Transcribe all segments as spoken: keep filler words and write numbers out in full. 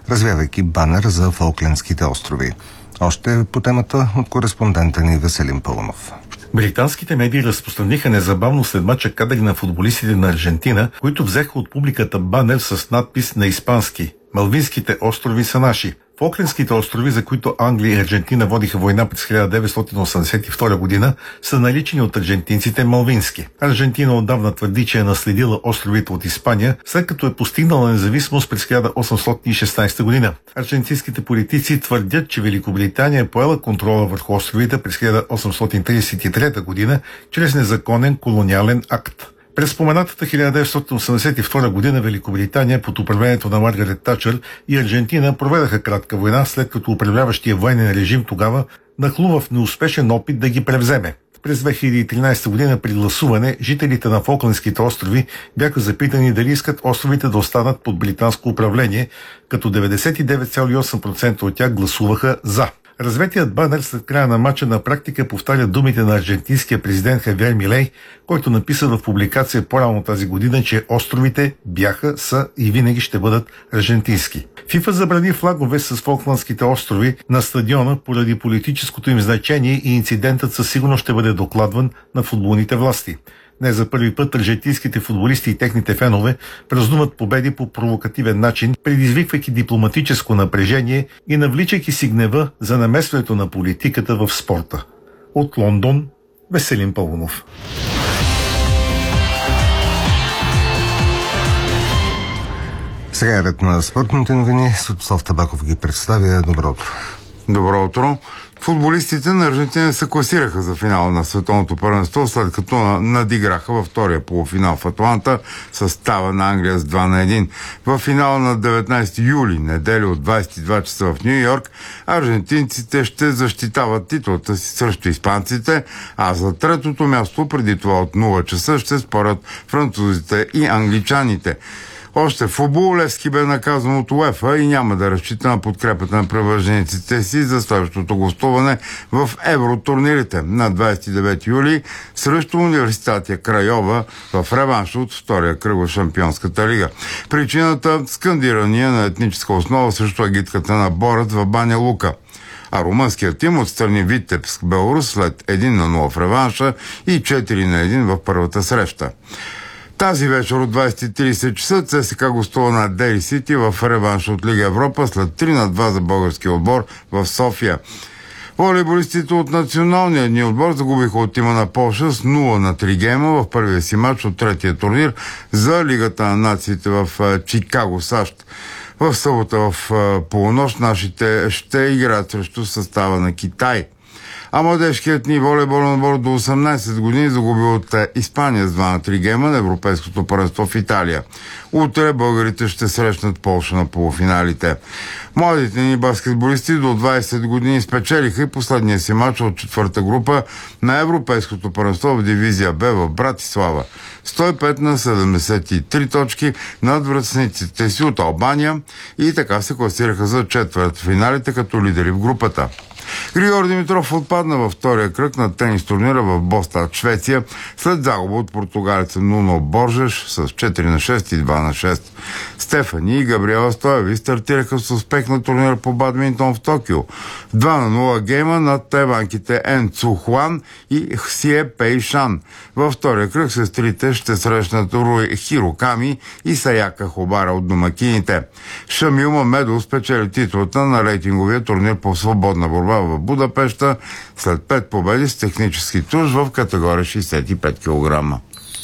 развявайки банер за Фолклендските острови. Още по темата от кореспондента ни Веселин Паунов. Британските медии разпространиха незабавно след мача кадри на футболистите на Аржентина, които взеха от публиката банер с надпис на испански: "Малвинските острови са наши". Фолклендските острови, за които Англия и Аржентина водиха война през хиляда деветстотин осемдесет и втора година, са наричани от аржентинците малвински. Аржентина отдавна твърди, че е наследила островите от Испания, след като е постигнала независимост през хиляда осемстотин и шестнадесета година. Аржентинските политици твърдят, че Великобритания е поела контрола върху островите през хиляда осемстотин тридесет и трета година чрез незаконен колониален акт. През споменатата хиляда деветстотин осемдесет и втора година Великобритания под управлението на Маргарет Тачър и Аржентина проведаха кратка война, след като управляващия военен режим тогава нахлува в неуспешен опит да ги превземе. През две хиляди и тринадесета година при гласуване жителите на Фолклендските острови бяха запитани дали искат островите да останат под британско управление, като деветдесет и девет цяло и осем процента от тях гласуваха за. Разветият банер след края на матча на практика повтаря думите на аржентинския президент Хавиер Милей, който написа в публикация по-рано тази година, че островите бяха, са и винаги ще бъдат аржентински. ФИФА забрани флагове с Фолклендските острови на стадиона поради политическото им значение и инцидентът със сигурност ще бъде докладван на футболните власти. Не за първи път аржентинските футболисти и техните фенове празнуват победи по провокативен начин, предизвиквайки дипломатическо напрежение и навличайки си гнева за намесването на политиката в спорта. От Лондон, Веселин Паунов. Сега е ред на спортните новини. Светослав Табаков ги представя. Добро утро. Добро утро. Футболистите на Аржентина се класираха за финала на световното първенство, след като надиграха във втория полуфинал в Атланта състава на Англия с два на един. В финала на деветнадесети юли, неделя от двадесет и два часа в Ню Йорк, аржентинците ще защитават титлата си срещу испанците, а за третото място преди това от нула часа ще спорят французите и англичаните. Още в футбол Левски бе наказан от УЕФА и няма да разчита на подкрепата на привържениците си за следващото гостуване в евротурнирите на двадесет и девети юли срещу Университетия Крайова в реванш от втория кръг в Шампионската лига. Причината – скандирания на етническа основа срещу агитката на Борът в Баня Лука. А румънският тим отстрани Витебск Беларус след едно на нула в реванша и четири на едно в първата среща. Тази вечер от двадесет и тридесет часа ЦСКА гостува на Дели Сити в реванш от Лига Европа след три на два за българския отбор в София. Волейболистите от националния ни отбор загубиха от тима на Полша с нула на три гейма в първия си матч от третия турнир за Лигата на нациите в Чикаго, САЩ. В събота в полунощ нашите ще играят срещу състава на Китай. А младежкият ни волейболен отбор до осемнадесет години загуби от Испания с два на три гейма на Европейското първенство в Италия. Утре българите ще срещнат Полша на полуфиналите. Младите ни баскетболисти до двадесет години спечелиха и последния си матч от четвърта група на Европейското първенство в дивизия Б в Братислава. сто и пет на седемдесет и три точки над връстниците си от Албания и така се класираха за четвърт финалите като лидери в групата. Григор Димитров отпадна във втория кръг на тенис турнира в Бостад, Швеция, след загуба от португалеца Нуно Боржеш с четири на шест и два на шест. Стефани и Габриела Стоеви стартираха с успех на турнира по бадминтон в Токио. два на нула гейма над тайванките Ен Цу Хуан и Хсие Пей Шан. Във втория кръг сестрите ще срещнат Руи Хироками и Саяка Хобара от домакините. Шамил Мамедов спечели титлата на рейтинговия турнир по свободна борба в Будапеща след пет победи с технически туш в категория шейсет и пет килограма.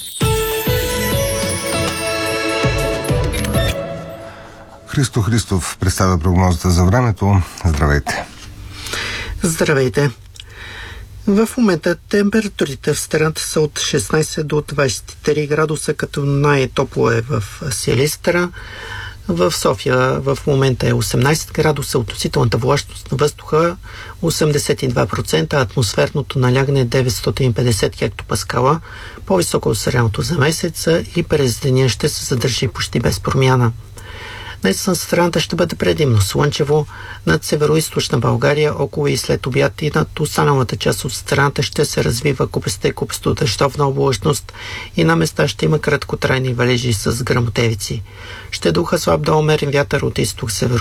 Христо Христов представя прогнозата за времето. Здравейте! Здравейте! В момента температурите в страната са от шестнадесет до двадесет и три градуса, като най-топло е в Силистра. В София в момента е осемнадесет градуса, относителната влажност на въздуха осемдесет и два процента, атмосферното налягане е деветстотин и петдесет хектопаскала, по-високо от средното за месеца и през деня ще се задържи почти без промяна. Днес на страната ще бъде предимно слънчево, над северо-източна България около и след обяд и над останалата част от страната ще се развива купеста и купесто дъждовна облачност и на места ще има краткотрайни валежи с гръмотевици. Ще духа слаб до умерен вятър от изток-северо